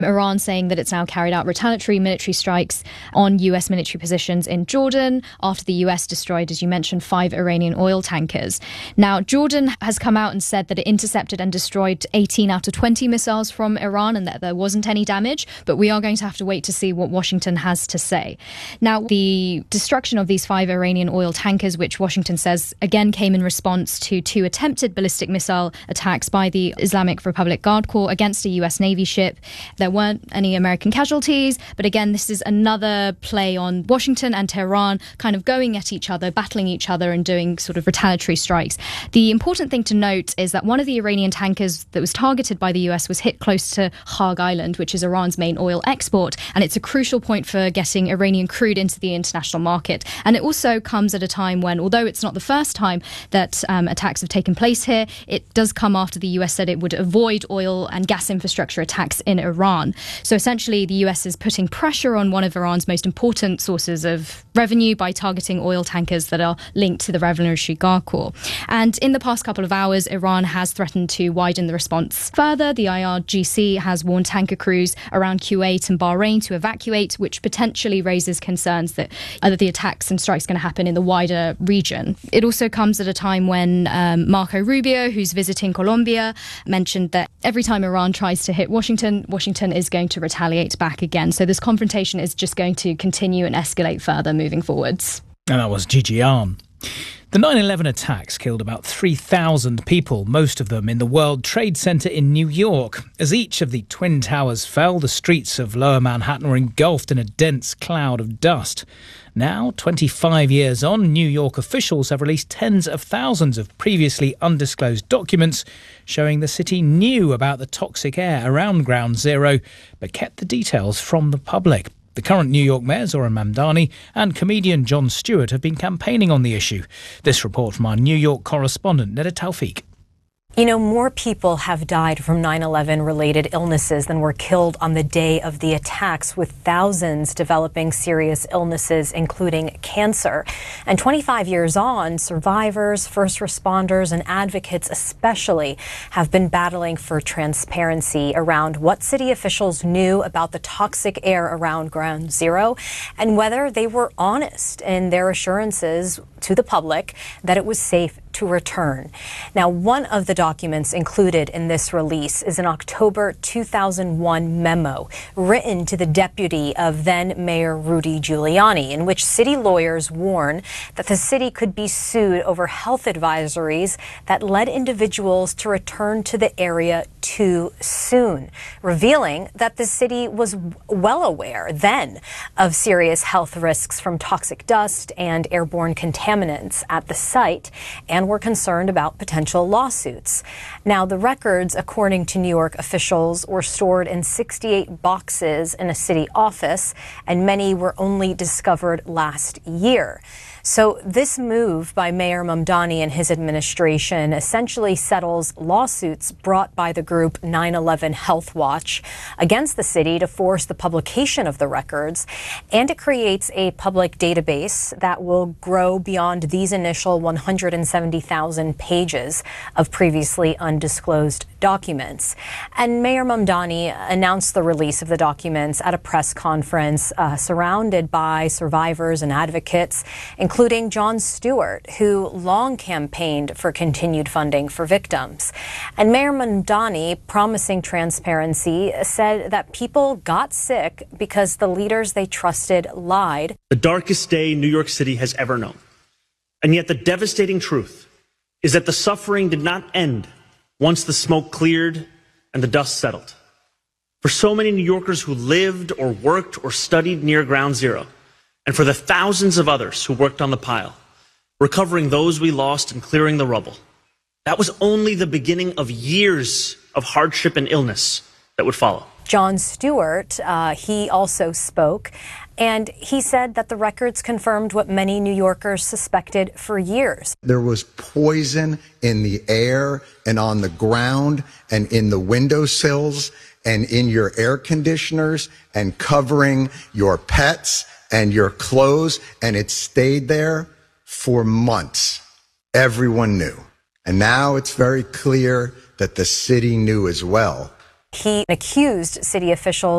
Iran saying that it's now carried out retaliatory military strikes on US military positions in Jordan after the US destroyed, as you mentioned, 5 Iranian oil tankers. Now, Jordan has come out and said that it intercepted and destroyed 18 out of 20 missiles from Iran and that there wasn't any damage, but we are going to have to wait to see what Washington has to say. Now, the destruction of these 5 Iranian oil tankers, which Washington says again came in response to 2 attempted ballistic missile attacks by the Islamic Republic Guard Corps against a US Navy ship. There weren't any American casualties, but again, this is another play on Washington and Tehran kind of going at each other, battling each other and doing sort of retaliatory strikes. The important thing to note is that one of the Iranian tankers that was targeted by the US was hit close to Kharg Island, which is Iran's main oil export, and it's a crucial point for getting Iranian crude into the international market. And it also comes at a time when, although it's not the first time that attacks have taken place here, it does come after the US said it would avoid oil and gas infrastructure attacks in Iran. So essentially, the US is putting pressure on one of Iran's most important sources of revenue by targeting oil tankers that are linked to the Revolutionary Guard Corps. And in the past couple of hours, Iran has threatened to widen the response further. The IRGC has warned tanker crews around Kuwait and Bahrain to evacuate, which potentially raises concerns that the attacks and strikes are going to happen in the wider region. It also comes at a time when Marco Rubio, who's visiting Colombia, mentioned that every time Iran tries to hit Washington is going to retaliate back again. So this confrontation is just going to continue and escalate further moving forwards. And that was Gigi Yarn. The 9/11 attacks killed about 3,000 people, most of them in the World Trade Center in New York. As each of the Twin Towers fell, the streets of Lower Manhattan were engulfed in a dense cloud of dust. Now, 25 years on, New York officials have released tens of thousands of previously undisclosed documents showing the city knew about the toxic air around Ground Zero, but kept the details from the public. The current New York Mayor, Zohran Mamdani, and comedian Jon Stewart have been campaigning on the issue. This report from our New York correspondent, Neda Tawfiq. You know, more people have died from 9/11 related illnesses than were killed on the day of the attacks, with thousands developing serious illnesses, including cancer. And 25 years on, survivors, first responders, and advocates especially have been battling for transparency around what city officials knew about the toxic air around Ground Zero and whether they were honest in their assurances to the public that it was safe to return. Now, one of the documents included in this release is an October 2001 memo written to the deputy of then Mayor Rudy Giuliani, in which city lawyers warn that the city could be sued over health advisories that led individuals to return to the area too soon, revealing that the city was well aware then of serious health risks from toxic dust and airborne contaminants at the site, and were concerned about potential lawsuits. Now, the records, according to New York officials, were stored in 68 boxes in a city office, and many were only discovered last year. So this move by Mayor Mamdani and his administration essentially settles lawsuits brought by the group 9/11 Health Watch against the city to force the publication of the records, and it creates a public database that will grow beyond these initial 170,000 pages of previously undisclosed documents. And Mayor Mamdani announced the release of the documents at a press conference surrounded by survivors and advocates, including Jon Stewart, who long campaigned for continued funding for victims. And Mayor Mamdani, promising transparency, said that people got sick because the leaders they trusted lied. The darkest day New York City has ever known. And yet the devastating truth is that the suffering did not end once the smoke cleared and the dust settled. For so many New Yorkers who lived or worked or studied near Ground Zero, and for the thousands of others who worked on the pile, recovering those we lost and clearing the rubble, that was only the beginning of years of hardship and illness that would follow. Jon Stewart, he also spoke, and he said that the records confirmed what many New Yorkers suspected for years. There was poison in the air and on the ground and in the windowsills and in your air conditioners and covering your pets and your clothes, and it stayed there for months. Everyone knew. And now it's very clear that the city knew as well. He accused city officials